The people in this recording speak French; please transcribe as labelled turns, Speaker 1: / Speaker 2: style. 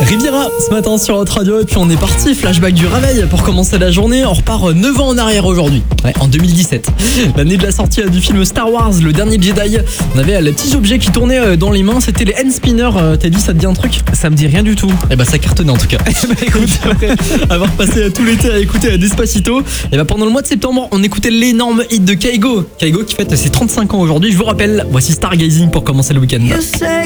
Speaker 1: Riviera ce matin sur Hot Radio et puis on est parti, flashback du réveil pour commencer la journée. On repart 9 ans en arrière aujourd'hui, en 2017. L'année de la sortie du film Star Wars, le dernier Jedi. On avait les petits objets qui tournaient dans les mains, c'était les hand spinners. T'as dit, ça te dit un truc?
Speaker 2: Ça me dit rien du tout.
Speaker 1: Et bah ça cartonnait en tout cas. Écoute, après avoir passé tout l'été à écouter Despacito, et bah pendant le mois de septembre, on écoutait l'énorme hit de Kygo. Kygo qui fête ses 35 ans aujourd'hui. Je vous rappelle, voici Stargazing pour commencer le week-end.